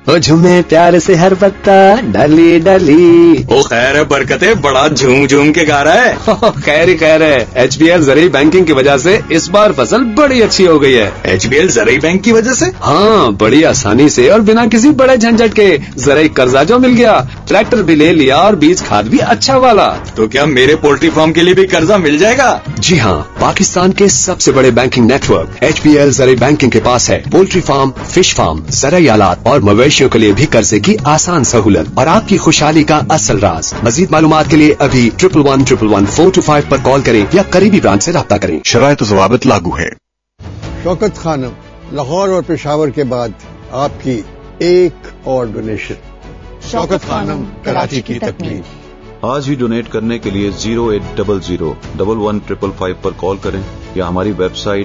وہ جھومے پیار سے ہر پتا ڈلی ڈلی. وہ خیر ہے برکتیں بڑا جھوم جھوم کے گا رہا ہے. خیر ہی خیر ہے. HBL زرعی بینکنگ کی وجہ سے اس بار فصل بڑی اچھی ہو گئی ہے. HBL زرعی بینک کی وجہ سے؟ ہاں, بڑی آسانی سے اور بنا کسی بڑے جھنجٹ کے زرعی قرضہ جو مل گیا, ٹریکٹر بھی لے لیا اور بیج کھاد بھی اچھا والا. تو کیا میرے پولٹری فارم کے لیے بھی قرضہ مل جائے گا؟ جی ہاں, پاکستان کے سب سے بڑے بینکنگ نیٹ ورک HBL زرعی بینکنگ کے پاس ہے پولٹری فارم, فش فارم, زرعی آلات اور مویشیوں کے لیے بھی قرضے کی آسان سہولت اور آپ کی خوشحالی کا اصل راز. مزید معلومات کے لیے ابھی 111111 پر کال کریں یا قریبی برانچ سے رابطہ کریں. شرائط و ضوابط لاگو ہے. شوکت خانم, لاہور اور پشاور کے بعد آپ کی ایک اور ڈونیشن. شوکت خانم, کراچی کی تکمیل. آج ہی ڈونیٹ کرنے کے لیے 080011555 پر کال کریں یا ہماری ویب سائٹ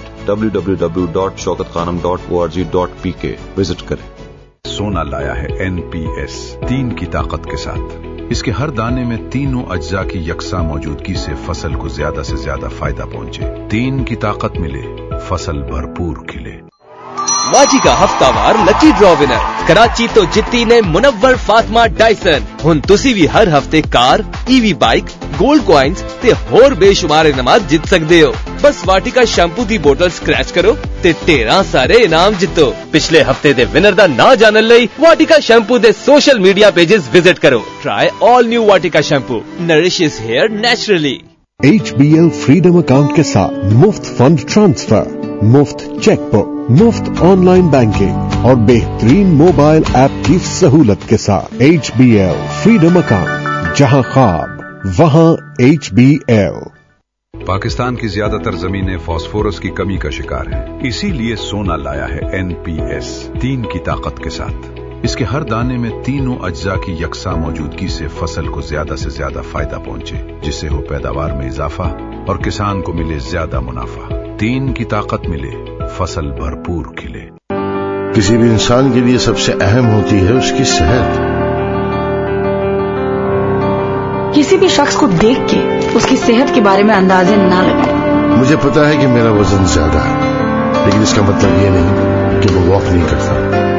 www.shaukatkhanam.org.pk وزٹ کریں. سونا لایا ہے NPS 3 کی طاقت کے ساتھ. اس کے ہر دانے میں تینوں اجزاء کی یکساں موجودگی سے فصل کو زیادہ سے زیادہ فائدہ پہنچے. 3 کی طاقت ملے, فصل بھرپور کھلے. واجی کا ہفتہ وار لکی ڈرا ونر کراچی تو جتی نے منور فاطمہ ڈائسن. ہن تسی بھی ہر ہفتے کار, EV بائک, گولڈ کوائنز تے ہور بے شمار انعامات جت سکتے ہو. بس واٹیکا شیمپو دی بوٹل سکریچ کرو تے 13 سارے انعام جتو. پچھلے ہفتے دے ونر دا نا جانن لئی واٹیکا شیمپو دے سوشل میڈیا پیجز وزٹ کرو. ٹرائی آل new Vatika shampoo, نرشز hair naturally. HBL freedom account کے ساتھ مفت فنڈ ٹرانسفر, مفت چیک بک, مفت آن لائن بینکنگ اور بہترین موبائل ایپ کی سہولت کے ساتھ HBL فریڈم اکاؤنٹ, جہاں خواب وہاں HBL. پاکستان کی زیادہ تر زمینیں فاسفورس کی کمی کا شکار ہیں. اسی لیے سونا لایا ہے NPS 3 کی طاقت کے ساتھ. اس کے ہر دانے میں تینوں اجزاء کی یکساں موجودگی سے فصل کو زیادہ سے زیادہ فائدہ پہنچے, جس سے ہو پیداوار میں اضافہ اور کسان کو ملے زیادہ منافع. 3 کی طاقت ملے, فصل بھرپور کھلے. کسی بھی انسان کے لیے سب سے اہم ہوتی ہے اس کی صحت. کسی بھی شخص کو دیکھ کے اس کی صحت کے بارے میں اندازے نہ لگائیں. مجھے پتا ہے کہ میرا وزن زیادہ ہے, لیکن اس کا مطلب یہ نہیں کہ وہ واک نہیں کرتا.